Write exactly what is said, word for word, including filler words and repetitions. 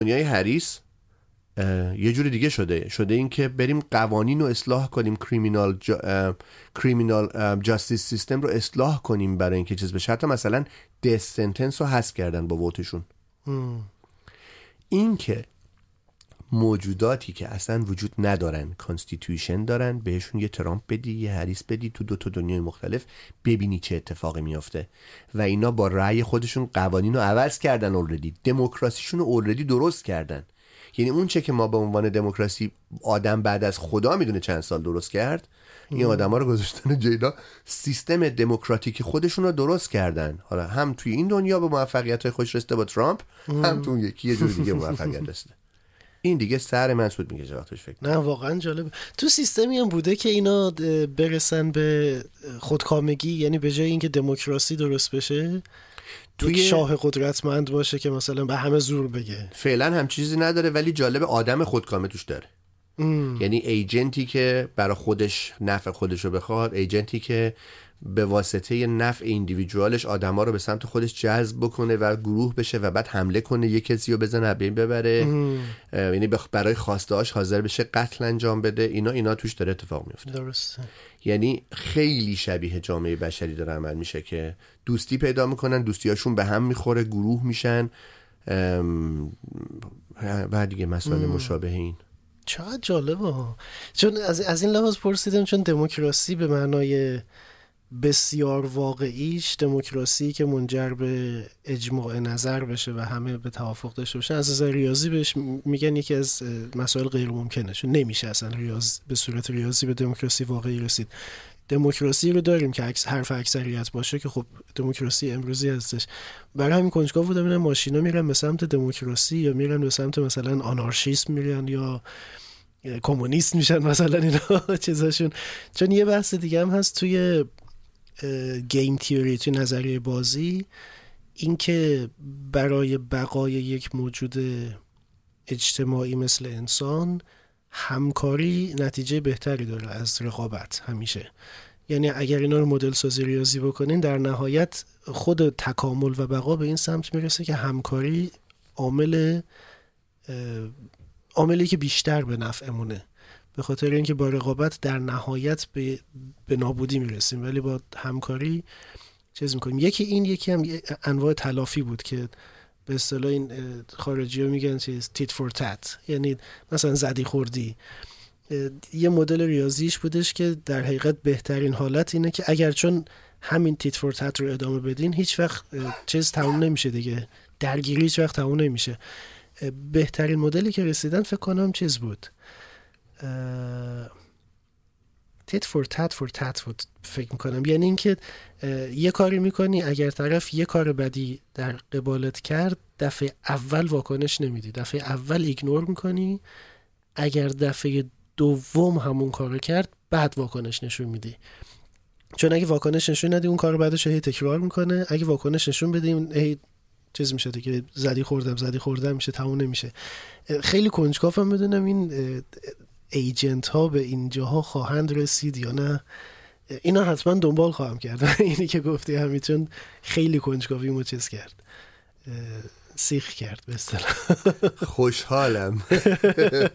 دنیای هریس یه جوری دیگه شده شده این که بریم قوانین رو اصلاح کنیم، کریمینال جا، کریمینال جاستیس سیستم رو اصلاح کنیم برای اینکه چیز بشه. حتی مثلا دث سنتنس رو حذف کردن با ووتشون. این که موجوداتی که اصلا وجود ندارن کانستیتوشن دارن، بهشون یه ترامپ بدی یه هریس بدی تو دو تا دنیای مختلف، ببینی چه اتفاقی میافته. و اینا با رأی خودشون قوانین رو عوض کردن، اوردی دموکراسیشون رو اوردی درست کردن. یعنی اون چه که ما به عنوان دموکراسی آدم بعد از خدا میدونه چند سال درست کرد، این آدما رو گذاشتن جیدا سیستم دموکراتیک خودشون رو درست کردن. حالا هم توی این دنیا به موفقیت‌های خودش رسیده با ترامپ، هم تو یکی یه جور دیگه موفقیت رسیده. این دیگه سر من سود میگه وقتش فکر. نه واقعا جالب. تو سیستمی هم بوده که اینا برسن به خودکامگی، یعنی به جای اینکه دموکراسی درست بشه توی شاه قدرتمند باشه که مثلا به همه زور بگه. فعلا هم چیزی نداره، ولی جالب آدم خودکامه توش داره. ام. یعنی ایجنتی که برای خودش نفع خودش رو بخواد، ایجنتی که به واسطه نفع ایندیویدوالش آدما رو به سمت خودش جذب بکنه و گروه بشه و بعد حمله کنه، یک کسی رو بزنه بین ببره، یعنی برای خواسته‌هاش حاضر بشه قتل انجام بده. اینا اینا توش داره اتفاق میفته. درسته. یعنی خیلی شبیه جامعه بشری داره عمل میشه که دوستی پیدا میکنن، دوستیاشون به هم میخوره، گروه میشن و دیگه مسائل مشابه این. چقدر جالبه. چون از از این لحاظ پرسیدم، چون دموکراسی به معنای بسیار واقعیش، دموکراسی که منجر به اجماع نظر بشه و همه به توافق داشته باشن، از نظر ریاضی بهش میگن یکی از مسائل غیر ممکنه، چون نمیشه اصلا ریاض به صورت ریاضی به دموکراسی واقعی رسید. دموکراسی رو داریم که حرف اکثریت باشه که خب دموکراسی امروزی هستش. برای همین کنجکاو بودم ببینم ماشینا میرن به سمت دموکراسی یا میرن به سمت مثلا آنارشیسم میرن یا کمونیست میشن مثلا اینا چیزاشون. چون یه بحث دیگه هم هست توی گیم تیوری، توی نظریه بازی، این که برای بقای یک موجود اجتماعی مثل انسان همکاری نتیجه بهتری داره از رقابت همیشه. یعنی اگر اینا رو مدل سازی ریاضی بکنین، در نهایت خود تکامل و بقا به این سمت میرسه که همکاری عامل عاملی که بیشتر به نفعمونه، به خاطر اینکه با رقابت در نهایت به, به نابودی میرسیم، ولی با همکاری چیز میکنیم. یکی این، یکی هم انواع تلافی بود که به اصطلاح این خارجی ها میگن چیز تیت فور تت، یعنی مثلا زدی خوردی. یه مدل ریاضیش بودش که در حقیقت بهترین حالت اینه که اگر چون همین تیت فور تت رو ادامه بدین، هیچ وقت چیز تموم نمیشه دیگه، درگیری هیچ وقت تموم نمیشه. بهترین مدلی که رسیدن فکر کنم چیز بود، تیت فور تت فور تت بود فکر میکنم. یعنی اینکه یه کاری میکنی، اگر طرف یه کار بدی در قبالت کرد، دفعه اول واکنش نمیدی، دفعه اول ایگنور میکنی، اگر دفعه دوم همون کارو کرد بعد واکنش نشون میدی. چون اگه واکنش نشون ندی، اون کارو بعدش هی تکرار میکنه. اگه واکنش نشون بدیم هی چیز میشه دیگه، زدی خوردم زدی خوردم میشه، تموم نمیشه. خیلی کنجکاوم بدونم این ایجنت ها به اینجاها خواهند رسید یا نه. اینا حتما دنبال خواهم کرد. اینی که گفتی همین، چون خیلی کنجکاوی مو چیز کرد، سیخ کرد به اصطلاح. خوشحالم.